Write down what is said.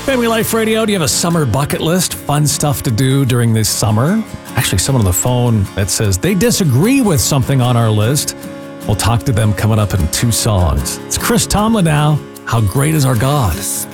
Family Life Radio, do you have a summer bucket list? Fun stuff to do during this summer? Actually, someone on the phone that says they disagree with something on our list. We'll talk to them coming up in 2 songs. It's Chris Tomlin now. How great is our God?